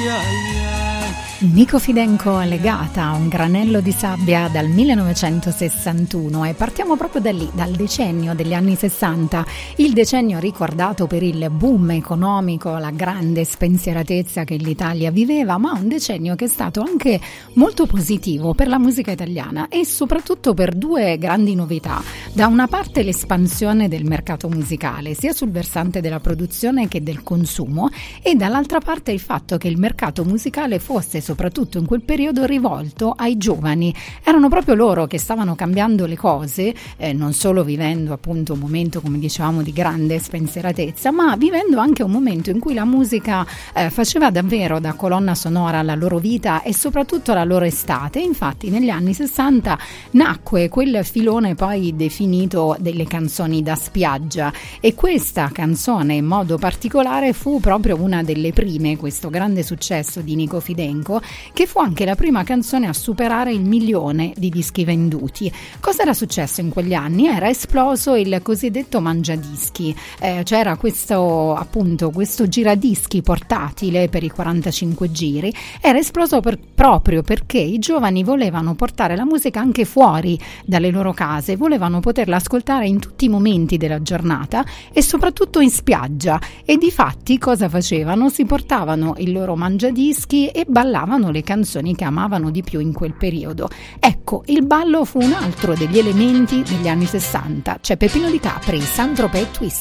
Nico Fidenco legata a un granello di sabbia dal 1961 e partiamo proprio da lì, dal decennio degli anni 60, il decennio ricordato per il boom economico, la grande spensieratezza che l'Italia viveva, ma un decennio che è stato anche molto positivo per la musica italiana e soprattutto per due grandi novità. Da una parte l'espansione del mercato musicale, sia sul versante della produzione che del consumo, e dall'altra parte il fatto che il mercato musicale fosse soprattutto in quel periodo rivolto ai giovani. Erano proprio loro che stavano cambiando le cose, non solo vivendo appunto un momento, come dicevamo, di grande spensieratezza, ma vivendo anche un momento in cui la musica faceva davvero da colonna sonora alla loro vita e soprattutto alla loro estate. Infatti negli anni 60 nacque quel filone poi definito delle canzoni da spiaggia, e questa canzone in modo particolare fu proprio una delle prime, questo grande successo di Nico Fidenco, che fu anche la prima canzone a superare il 1.000.000 di dischi venduti. Cosa era successo in quegli anni? Era esploso il cosiddetto mangiadischi, c'era questo giradischi portatile per i 45 giri, era esploso proprio perché i giovani volevano portare la musica anche fuori dalle loro case, volevano poterla ascoltare in tutti i momenti della giornata e soprattutto in spiaggia, e difatti cosa facevano? Si portavano il loro mangiadischi e ballavano le canzoni che amavano di più in quel periodo. Ecco, il ballo fu un altro degli elementi degli anni 60. C'è Peppino Di Capri, Saint-Tropez Twist.